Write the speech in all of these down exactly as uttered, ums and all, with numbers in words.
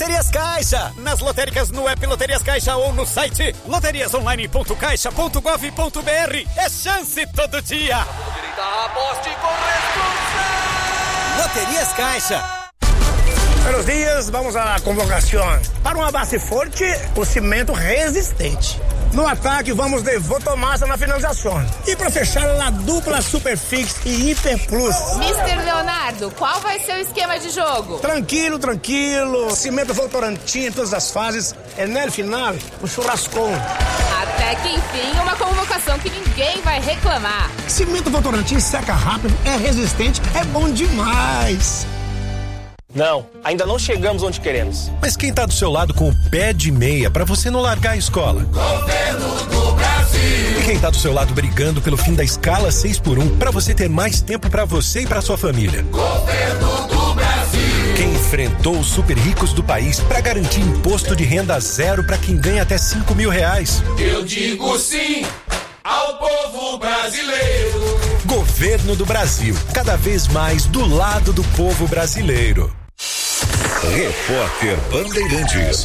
Loterias Caixa. Nas lotéricas, no app Loterias Caixa ou no site loterias online ponto caixa ponto gov ponto br. É chance todo dia. Aposte com responsabilidade. Loterias Caixa. Buenos dias, vamos à convocação. Para uma base forte, o cimento resistente. No ataque, vamos de Votomassa na finalização. E para fechar, a dupla Superfix e Hiper Plus. mister Leonardo, qual vai ser o esquema de jogo? Tranquilo, tranquilo. Cimento Votorantim em todas as fases. E no final, o churrascão. Até que enfim, uma convocação que ninguém vai reclamar. Cimento Votorantim seca rápido, é resistente, é bom demais. Não, ainda não chegamos onde queremos. Mas quem tá do seu lado com o pé de meia pra você não largar a escola? Governo do Brasil. E quem tá do seu lado brigando pelo fim da escala seis por um pra você ter mais tempo pra você e pra sua família? Governo do Brasil. Quem enfrentou os super ricos do país pra garantir imposto de renda zero pra quem ganha até cinco mil reais? Eu digo sim ao povo brasileiro. Governo do Brasil, cada vez mais do lado do povo brasileiro. Repórter Bandeirantes.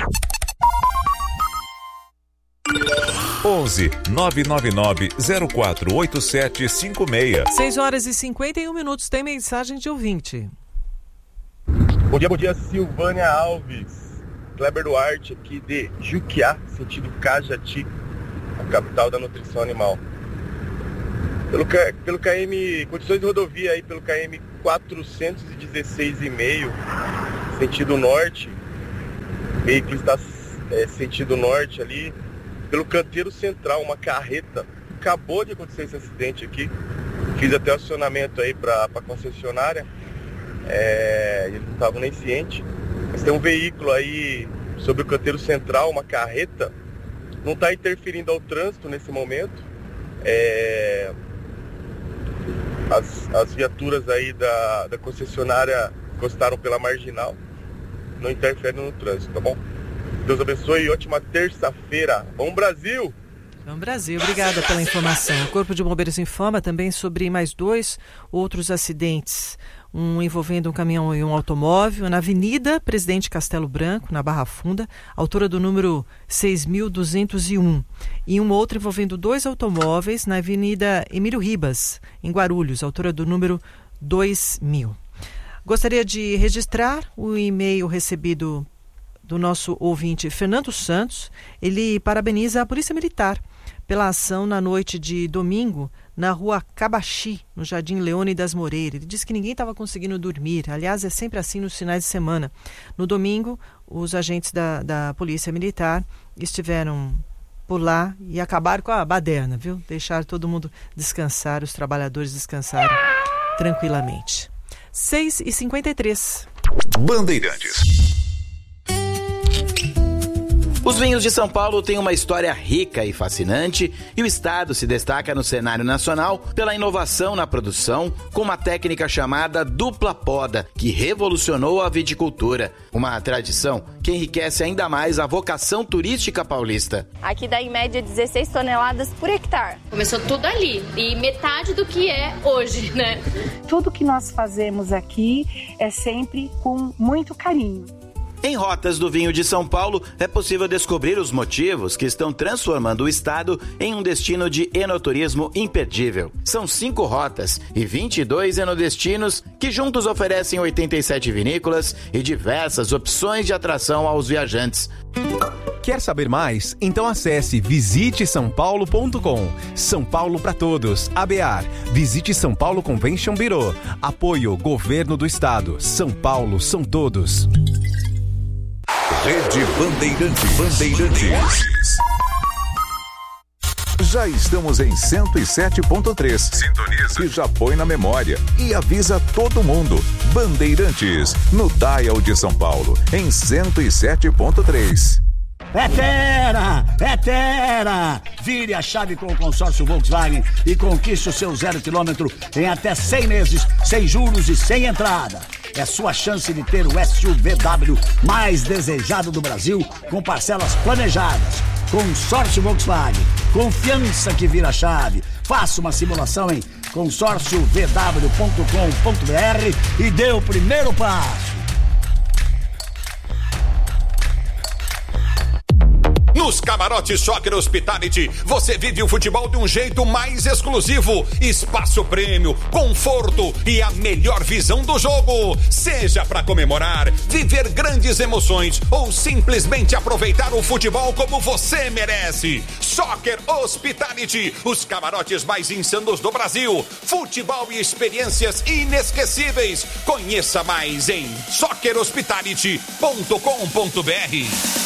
onze nove nove nove zero quatro oito sete cinco seis. seis horas e cinquenta e um minutos. Tem mensagem de ouvinte. Bom dia, bom dia, Silvânia Alves. Kleber Duarte aqui de Juquiá, sentido Cajati, a capital da nutrição animal. Pelo, pelo K M, condições de rodovia aí, pelo K M quatrocentos e dezesseis e meio, sentido norte, o veículo está é, sentido norte ali, pelo canteiro central, uma carreta, acabou de acontecer esse acidente aqui, fiz até o acionamento aí para a concessionária, é, eles não estavam nem cientes, mas tem um veículo aí sobre o canteiro central, uma carreta, não está interferindo ao trânsito nesse momento, é... As, as viaturas aí da, da concessionária encostaram pela marginal, não interferem no trânsito, tá bom? Deus abençoe e ótima terça-feira. Bom Brasil! Bom Brasil, obrigada pela informação. O Corpo de Bombeiros informa também sobre mais dois outros acidentes. Um envolvendo um caminhão e um automóvel na Avenida Presidente Castelo Branco, na Barra Funda, altura do número seis mil duzentos e um. E um outro envolvendo dois automóveis na Avenida Emílio Ribas, em Guarulhos, altura do número dois mil. Gostaria de registrar o e-mail recebido do nosso ouvinte Fernando Santos. Ele parabeniza a Polícia Militar pela ação na noite de domingo na rua Cabaxi, no Jardim Leone das Moreiras. Ele disse que ninguém estava conseguindo dormir. Aliás, é sempre assim nos finais de semana. No domingo, os agentes da, da Polícia Militar estiveram por lá e acabaram com a baderna, viu? Deixaram todo mundo descansar, os trabalhadores descansarem tranquilamente. seis e cinquenta e três. Bandeirantes. Os vinhos de São Paulo têm uma história rica e fascinante e o estado se destaca no cenário nacional pela inovação na produção com uma técnica chamada dupla poda, que revolucionou a viticultura. Uma tradição que enriquece ainda mais a vocação turística paulista. Aqui dá em média dezesseis toneladas por hectare. Começou tudo ali e metade do que é hoje, né? Tudo que nós fazemos aqui é sempre com muito carinho. Em Rotas do Vinho de São Paulo, é possível descobrir os motivos que estão transformando o estado em um destino de enoturismo imperdível. São cinco rotas e vinte e dois enodestinos que juntos oferecem oitenta e sete vinícolas e diversas opções de atração aos viajantes. Quer saber mais? Então acesse visite são paulo ponto com. São Paulo para todos. A B A R. Visite São Paulo Convention Bureau. Apoio Governo do Estado. São Paulo são todos. Rede Bandeirantes. Bandeirantes. Já estamos em cento e sete ponto três. Sintoniza. E já põe na memória. E avisa todo mundo. Bandeirantes, no Dial de São Paulo, em cento e sete ponto três. É Terra! É Terra! Vire a chave com o consórcio Volkswagen e conquiste o seu zero quilômetro em até cem meses, sem juros e sem entrada. É sua chance de ter o S U V W mais desejado do Brasil, com parcelas planejadas. Consórcio Volkswagen. Confiança que vira chave. Faça uma simulação em consórcio v w ponto com ponto b r e dê o primeiro passo. Nos camarotes Soccer Hospitality, você vive o futebol de um jeito mais exclusivo. Espaço prêmio, conforto e a melhor visão do jogo. Seja para comemorar, viver grandes emoções ou simplesmente aproveitar o futebol como você merece. Soccer Hospitality, os camarotes mais insanos do Brasil. Futebol e experiências inesquecíveis. Conheça mais em soccer hospitality ponto com ponto b r.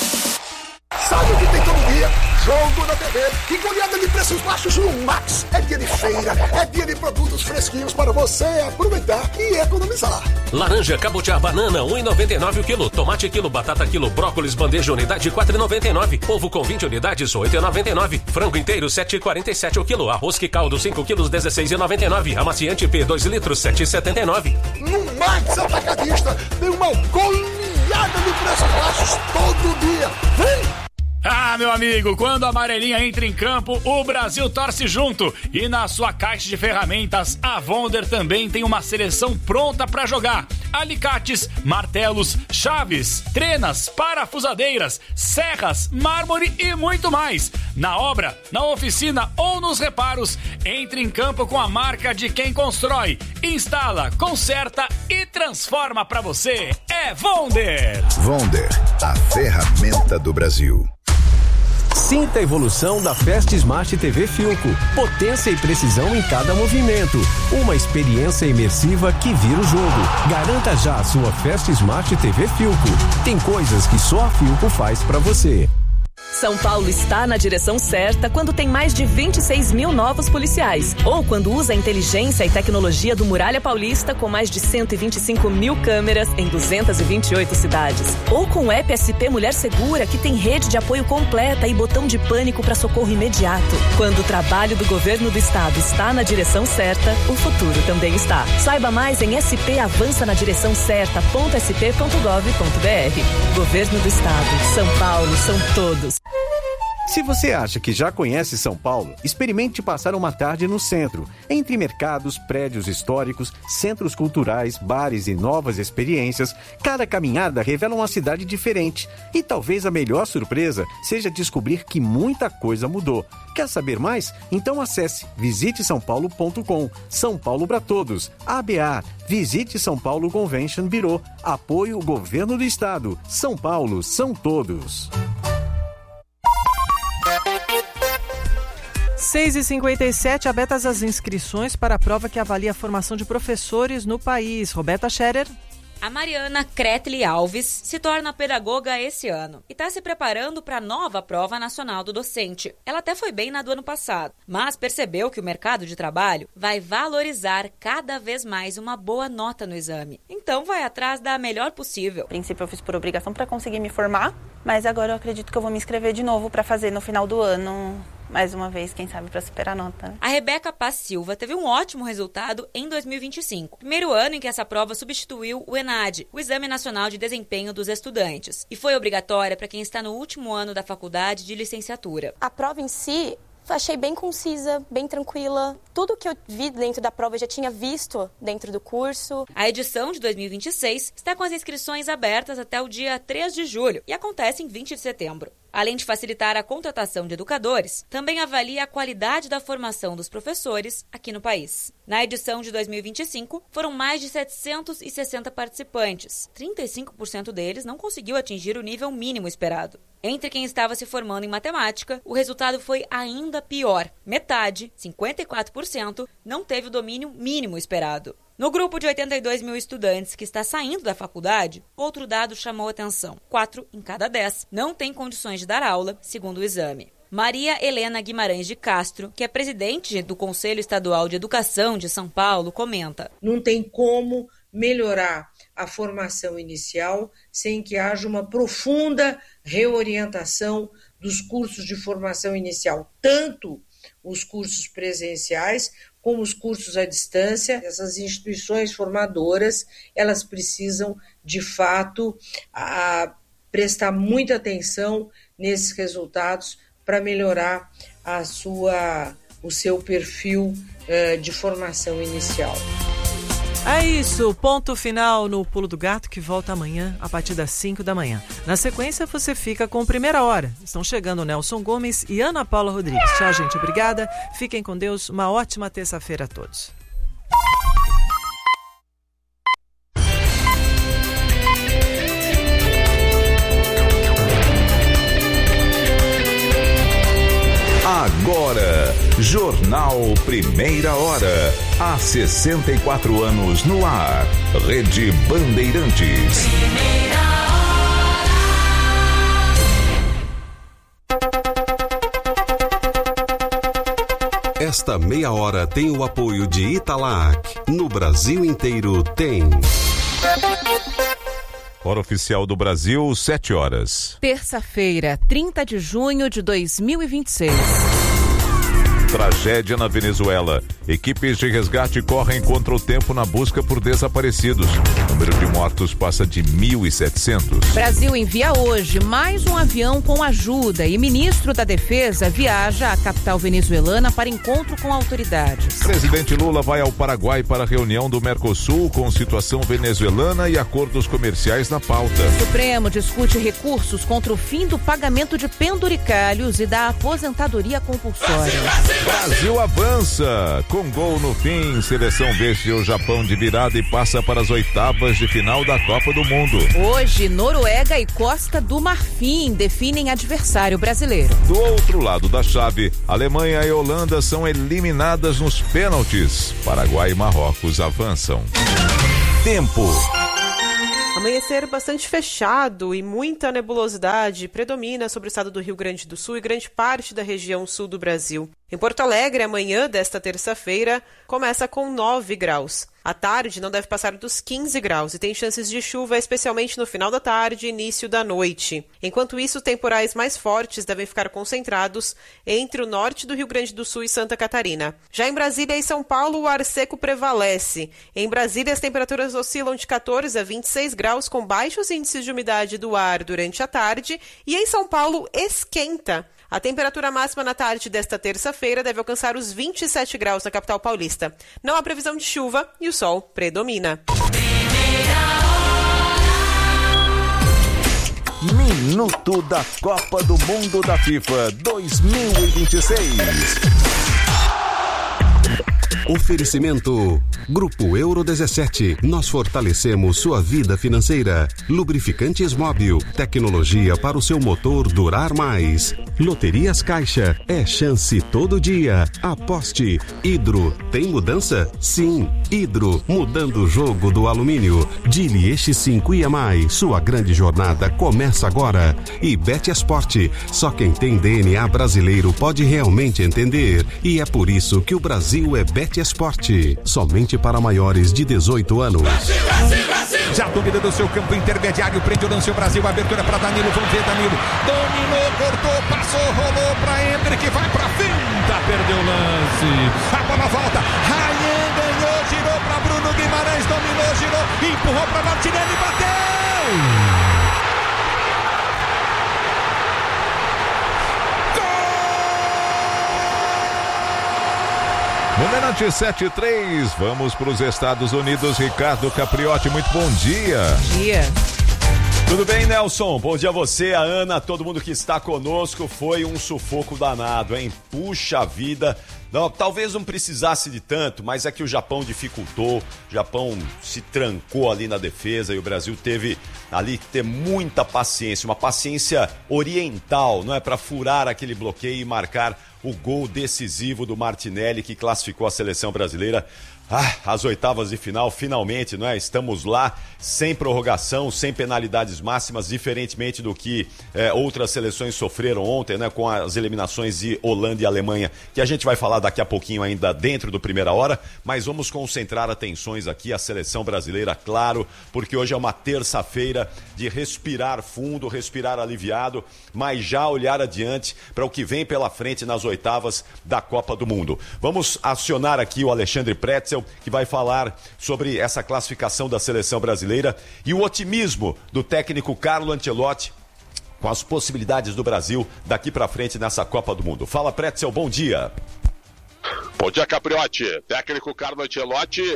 Sabe o que tem todo dia? Jogo na T V e goleada de preços baixos no Max. É dia de feira, é dia de produtos fresquinhos para você aproveitar e economizar. Laranja, cabotiá, banana, um real e noventa e nove o quilo. Tomate quilo, batata quilo, brócolis, bandeja unidade, quatro reais e noventa e nove. Ovo com vinte unidades, oito reais e noventa e nove. Frango inteiro, sete reais e quarenta e sete o quilo. Arroz que caldo, cinco quilos, dezesseis reais e noventa e nove. Amaciante P, dois litros, sete reais e setenta e nove. No Max Atacadista tem uma goleada de preços baixos todo dia. Vem! Ah, meu amigo, quando a amarelinha entra em campo, o Brasil torce junto. E na sua caixa de ferramentas, a Wonder também tem uma seleção pronta para jogar. Alicates, martelos, chaves, trenas, parafusadeiras, serras, mármore e muito mais. Na obra, na oficina ou nos reparos, entre em campo com a marca de quem constrói, instala, conserta e transforma para você. É Wonder! Wonder, a ferramenta do Brasil. Sinta a evolução da Fast Smart T V Philco. Potência e precisão em cada movimento. Uma experiência imersiva que vira o jogo. Garanta já a sua Fast Smart T V Philco. Tem coisas que só a Philco faz pra você. São Paulo está na direção certa quando tem mais de vinte e seis mil novos policiais. Ou quando usa a inteligência e tecnologia do Muralha Paulista com mais de cento e vinte e cinco mil câmeras em duzentas e vinte e oito cidades. Ou com o app S P Mulher Segura, que tem rede de apoio completa e botão de pânico para socorro imediato. Quando o trabalho do governo do estado está na direção certa, o futuro também está. Saiba mais em s p avança na direção certa ponto s p ponto gov ponto b r. Governo do Estado. São Paulo são todos. Se você acha que já conhece São Paulo, experimente passar uma tarde no centro, entre mercados, prédios históricos, centros culturais, bares e novas experiências. Cada caminhada revela uma cidade diferente e talvez a melhor surpresa seja descobrir que muita coisa mudou. Quer saber mais? Então acesse visite são paulo ponto com. São Paulo para todos. A B A. Visite São Paulo Convention Bureau. Apoio Governo do Estado. São Paulo são todos. seis e cinquenta e sete, abertas as inscrições para a prova que avalia a formação de professores no país. Roberta Scherer. A Mariana Kretli Alves se torna pedagoga esse ano e está se preparando para a nova prova nacional do docente. Ela até foi bem na do ano passado, mas percebeu que o mercado de trabalho vai valorizar cada vez mais uma boa nota no exame. Então vai atrás da melhor possível. A princípio eu fiz por obrigação para conseguir me formar, mas agora eu acredito que eu vou me inscrever de novo para fazer no final do ano. Mais uma vez, quem sabe, para superar a nota. A Rebeca Paz Silva teve um ótimo resultado em dois mil e vinte e cinco. Primeiro ano em que essa prova substituiu o ENAD, o Exame Nacional de Desempenho dos Estudantes, e foi obrigatória para quem está no último ano da faculdade de licenciatura. A prova em si, achei bem concisa, bem tranquila. Tudo que eu vi dentro da prova eu já tinha visto dentro do curso. A edição de dois mil e vinte e seis está com as inscrições abertas até o dia três de julho e acontece em vinte de setembro. Além de facilitar a contratação de educadores, também avalia a qualidade da formação dos professores aqui no país. Na edição de dois mil e vinte e cinco, foram mais de setecentos e sessenta participantes. trinta e cinco por cento deles não conseguiu atingir o nível mínimo esperado. Entre quem estava se formando em matemática, o resultado foi ainda pior. Metade, cinquenta e quatro por cento, não teve o domínio mínimo esperado. No grupo de oitenta e dois mil estudantes que está saindo da faculdade, outro dado chamou atenção. Quatro em cada dez não têm condições de dar aula, segundo o exame. Maria Helena Guimarães de Castro, que é presidente do Conselho Estadual de Educação de São Paulo, comenta. Não tem como melhorar a formação inicial sem que haja uma profunda reorientação dos cursos de formação inicial, tanto os cursos presenciais como os cursos à distância. Essas instituições formadoras, elas precisam, de fato, a, prestar muita atenção nesses resultados para melhorar a sua, o seu perfil uh, de formação inicial. É isso, ponto final no Pulo do Gato, que volta amanhã a partir das cinco da manhã. Na sequência, você fica com Primeira Hora. Estão chegando Nelson Gomes e Ana Paula Rodrigues. Tchau, gente. Obrigada. Fiquem com Deus. Uma ótima terça-feira a todos. Agora, Jornal Primeira Hora. Há sessenta e quatro anos no ar. Rede Bandeirantes. Esta meia hora tem o apoio de Italac. No Brasil inteiro tem. Hora oficial do Brasil, sete horas. Terça-feira, trinta de junho de dois mil e vinte e seis. Tragédia na Venezuela. Equipes de resgate correm contra o tempo na busca por desaparecidos. O número de mortos passa de mil e setecentos. Brasil envia hoje mais um avião com ajuda e ministro da Defesa viaja à capital venezuelana para encontro com autoridades. Presidente Lula vai ao Paraguai para a reunião do Mercosul com situação venezuelana e acordos comerciais na pauta. O Supremo discute recursos contra o fim do pagamento de penduricalhos e da aposentadoria compulsória. Brasil avança. Com gol no fim, seleção vence o Japão de virada e passa para as oitavas de final da Copa do Mundo. Hoje, Noruega e Costa do Marfim definem adversário brasileiro. Do outro lado da chave, Alemanha e Holanda são eliminadas nos pênaltis. Paraguai e Marrocos avançam. Tempo. Amanhecer bastante fechado e muita nebulosidade predomina sobre o estado do Rio Grande do Sul e grande parte da região sul do Brasil. Em Porto Alegre, amanhã desta terça-feira começa com nove graus. À tarde não deve passar dos quinze graus e tem chances de chuva, especialmente no final da tarde e início da noite. Enquanto isso, temporais mais fortes devem ficar concentrados entre o norte do Rio Grande do Sul e Santa Catarina. Já em Brasília e São Paulo, o ar seco prevalece. Em Brasília, as temperaturas oscilam de quatorze a vinte e seis graus, com baixos índices de umidade do ar durante a tarde, e em São Paulo esquenta. A temperatura máxima na tarde desta terça-feira deve alcançar os vinte e sete graus na capital paulista. Não há previsão de chuva e o sol predomina. Minuto da Copa do Mundo da FIFA dois mil e vinte e seis. Oferecimento Grupo Euro dezessete. Nós fortalecemos sua vida financeira. Lubrificantes Móbil. Tecnologia para o seu motor durar mais. Loterias Caixa. É chance todo dia. Aposte. Hidro. Tem mudança? Sim. Hidro. Mudando o jogo do alumínio. Dili Eixo cinco I M I. Sua grande jornada começa agora. E Betesport. Só quem tem D N A brasileiro pode realmente entender. E é por isso que o Brasil é Betesport. Somente para maiores de dezoito anos. Brasil, Brasil, Brasil. Já dominando o seu campo intermediário, prende o lance o Brasil, abertura para Danilo, vamos ver Danilo, dominou, cortou, passou, rolou para Hendrick, vai para finta, perdeu o lance, a bola volta, Rayan ganhou, girou para Bruno Guimarães, dominou, girou, empurrou para Martinelli, bateu! No Menante sete três, vamos para os Estados Unidos. Ricardo Capriotti, muito bom dia. Bom dia. Tudo bem, Nelson? Bom dia a você, a Ana, todo mundo que está conosco. Foi um sufoco danado, hein? Puxa vida. Não, talvez não precisasse de tanto, mas é que o Japão dificultou, o Japão se trancou ali na defesa e o Brasil teve ali que ter muita paciência, uma paciência oriental, não é? Para furar aquele bloqueio e marcar o gol decisivo do Martinelli, que classificou a seleção brasileira ah, às oitavas de final, finalmente, não é? Estamos lá, sem prorrogação, sem penalidades máximas, diferentemente do que eh, outras seleções sofreram ontem, né? Com as eliminações de Holanda e Alemanha, que a gente vai falar daqui a pouquinho ainda dentro do Primeira Hora, mas vamos concentrar atenções aqui, a seleção brasileira, claro, porque hoje é uma terça-feira de respirar fundo, respirar aliviado, mas já olhar adiante para o que vem pela frente nas oitavas da Copa do Mundo. Vamos acionar aqui o Alexandre Pretzel, que vai falar sobre essa classificação da seleção brasileira e o otimismo do técnico Carlo Ancelotti com as possibilidades do Brasil daqui para frente nessa Copa do Mundo. Fala, Pretzel, bom dia. Bom dia, Capriotti. Técnico Carlo Ancelotti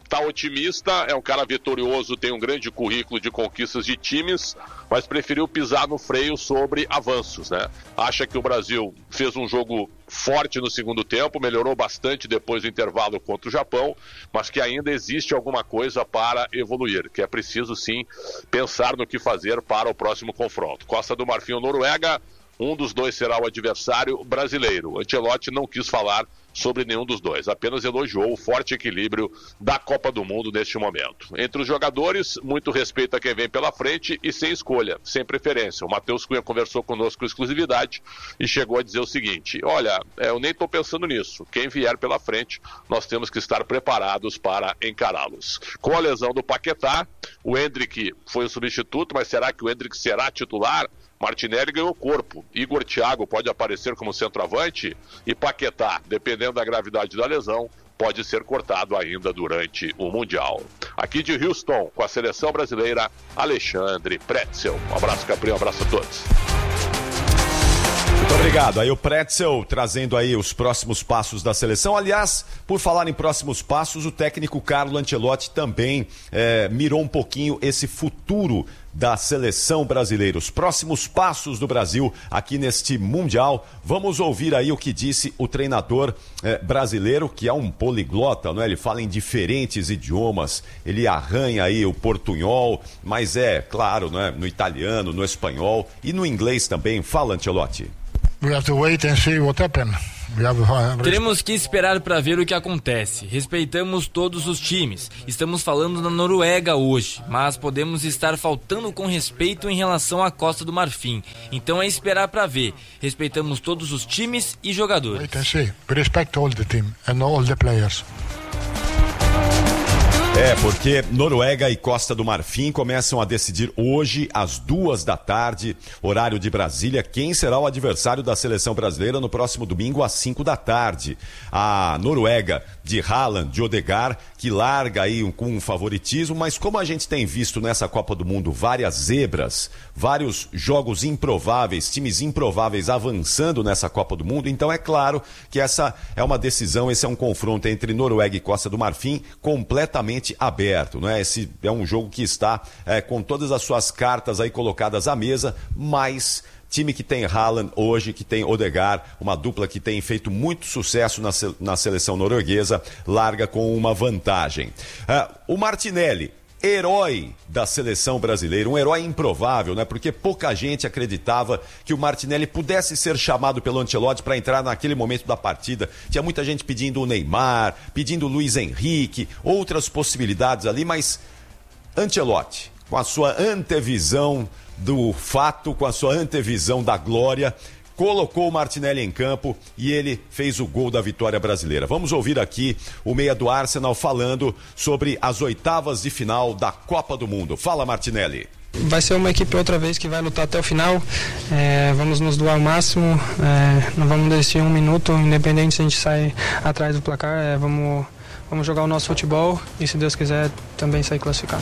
tá otimista, é um cara vitorioso, tem um grande currículo de conquistas de times, mas preferiu pisar no freio sobre avanços, né? Acha que o Brasil fez um jogo forte no segundo tempo, melhorou bastante depois do intervalo contra o Japão, mas que ainda existe alguma coisa para evoluir, que é preciso sim pensar no que fazer para o próximo confronto. Costa do Marfim ou Noruega, um dos dois será o adversário brasileiro. Ancelotti não quis falar sobre nenhum dos dois, apenas elogiou o forte equilíbrio da Copa do Mundo neste momento. Entre os jogadores, muito respeito a quem vem pela frente e sem escolha, sem preferência. O Matheus Cunha conversou conosco com exclusividade e chegou a dizer o seguinte: olha, eu nem estou pensando nisso, quem vier pela frente, nós temos que estar preparados para encará-los. Com a lesão do Paquetá, o Endrick foi o substituto, mas será que o Endrick será titular? Martinelli ganhou corpo, Igor Thiago pode aparecer como centroavante e Paquetá, dependendo da gravidade da lesão, pode ser cortado ainda durante o Mundial. Aqui de Houston, com a seleção brasileira, Alexandre Pretzel. Um abraço, Capri, um abraço a todos. Muito obrigado. Aí o Pretzel trazendo aí os próximos passos da seleção. Aliás, por falar em próximos passos, o técnico Carlo Ancelotti também é, mirou um pouquinho esse futuro da seleção brasileira, os próximos passos do Brasil aqui neste Mundial. Vamos ouvir aí o que disse o treinador eh, brasileiro, que é um poliglota, não é? Ele fala em diferentes idiomas, ele arranha aí o portunhol, mas é, claro, não é? No italiano, no espanhol e no inglês também. Fala, Ancelotti. We have to wait and see what happens. Teremos que esperar para ver o que acontece. Respeitamos todos os times. Estamos falando da Noruega hoje, mas podemos estar faltando com respeito em relação à Costa do Marfim. Então é esperar para ver. Respeitamos todos os times e jogadores. Wait and see. We respect all the team and all the players. É, porque Noruega e Costa do Marfim começam a decidir hoje, às duas da tarde, horário de Brasília, quem será o adversário da seleção brasileira no próximo domingo, às cinco da tarde. A Noruega de Haaland, de Odegaard, que larga aí um, com um favoritismo, mas como a gente tem visto nessa Copa do Mundo várias zebras, vários jogos improváveis, times improváveis avançando nessa Copa do Mundo, então é claro que essa é uma decisão, esse é um confronto entre Noruega e Costa do Marfim completamente aberto, não é? Esse é um jogo que está é, com todas as suas cartas aí colocadas à mesa, mas time que tem Haaland hoje, que tem Odegaard, uma dupla que tem feito muito sucesso na, na seleção norueguesa, larga com uma vantagem. Uh, o Martinelli, herói da seleção brasileira, um herói improvável, né? Porque pouca gente acreditava que o Martinelli pudesse ser chamado pelo Ancelotti para entrar naquele momento da partida. Tinha muita gente pedindo o Neymar, pedindo o Luiz Henrique, outras possibilidades ali, mas Ancelotti, com a sua antevisão do fato, com a sua antevisão da glória, colocou o Martinelli em campo e ele fez o gol da vitória brasileira. Vamos ouvir aqui o meia do Arsenal falando sobre as oitavas de final da Copa do Mundo. Fala, Martinelli. Vai ser uma equipe outra vez que vai lutar até o final, é, vamos nos doar ao máximo, é, não vamos desistir um minuto, independente se a gente sai atrás do placar, é, vamos, vamos jogar o nosso futebol e, se Deus quiser, também sair classificado.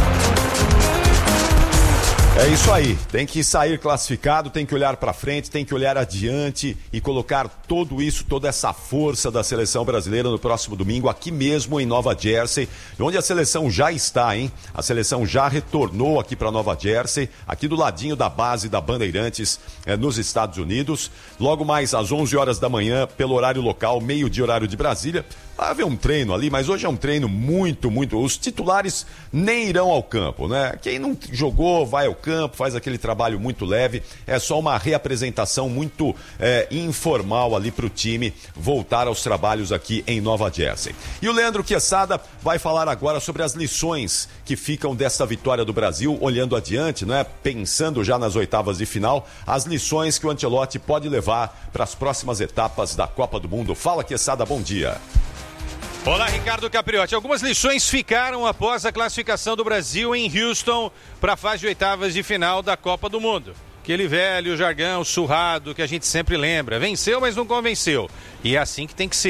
É isso aí, tem que sair classificado, tem que olhar para frente, tem que olhar adiante e colocar tudo isso, toda essa força da seleção brasileira no próximo domingo, aqui mesmo em Nova Jersey, onde a seleção já está, hein? A seleção já retornou aqui para Nova Jersey, aqui do ladinho da base da Bandeirantes, eh, nos Estados Unidos. Logo mais às onze horas da manhã, pelo horário local, meio-dia horário de Brasília, vai haver um treino ali, mas hoje é um treino muito, muito... Os titulares nem irão ao campo, né? Quem não jogou vai ao campo, faz aquele trabalho muito leve, é só uma reapresentação muito é, informal ali para o time voltar aos trabalhos aqui em Nova Jersey. E o Leandro Quesada vai falar agora sobre as lições que ficam dessa vitória do Brasil, olhando adiante, né? Pensando já nas oitavas de final, as lições que o Ancelotti pode levar para as próximas etapas da Copa do Mundo. Fala, Quesada, bom dia. Olá, Ricardo Capriotti. Algumas lições ficaram após a classificação do Brasil em Houston para a fase de oitavas de final da Copa do Mundo. Aquele velho jargão surrado que a gente sempre lembra. Venceu, mas não convenceu. E é assim que tem que ser.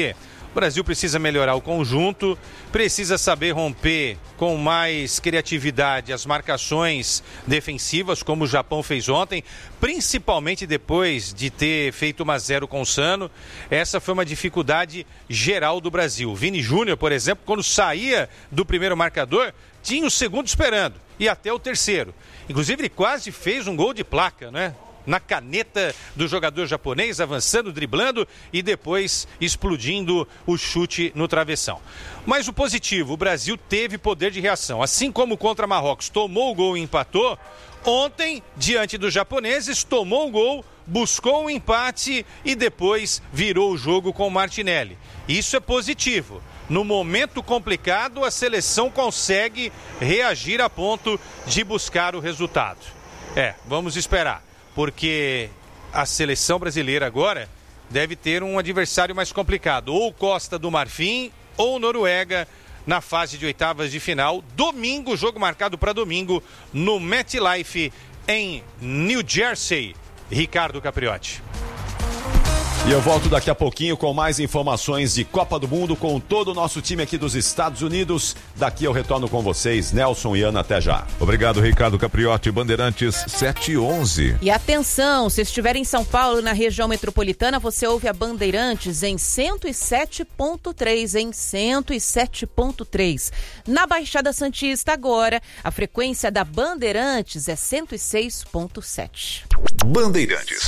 O Brasil precisa melhorar o conjunto, precisa saber romper com mais criatividade as marcações defensivas, como o Japão fez ontem, principalmente depois de ter feito um a zero com o Sano. Essa foi uma dificuldade geral do Brasil. O Vini Júnior, por exemplo, quando saía do primeiro marcador, tinha o segundo esperando e até o terceiro. Inclusive, ele quase fez um gol de placa, né? Na caneta do jogador japonês, avançando, driblando e depois explodindo o chute no travessão. Mas o positivo, o Brasil teve poder de reação. Assim como contra Marrocos tomou o gol e empatou, ontem, diante dos japoneses, tomou o gol, buscou o empate e depois virou o jogo com o Martinelli. Isso é positivo. No momento complicado, a seleção consegue reagir a ponto de buscar o resultado. É, vamos esperar. Porque a seleção brasileira agora deve ter um adversário mais complicado. Ou Costa do Marfim ou Noruega na fase de oitavas de final. Domingo, jogo marcado para domingo no MetLife em New Jersey. Ricardo Capriotti. E eu volto daqui a pouquinho com mais informações de Copa do Mundo com todo o nosso time aqui dos Estados Unidos. Daqui eu retorno com vocês, Nelson e Ana, até já. Obrigado, Ricardo Capriotti, Bandeirantes sete e onze. E atenção, se estiver em São Paulo, na região metropolitana, você ouve a Bandeirantes em cento e sete ponto três, em cento e sete ponto três. Na Baixada Santista agora, a frequência da Bandeirantes é cento e seis ponto sete. Bandeirantes.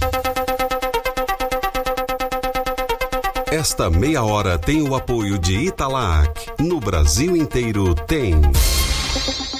Esta meia hora tem o apoio de Italac. No Brasil inteiro tem.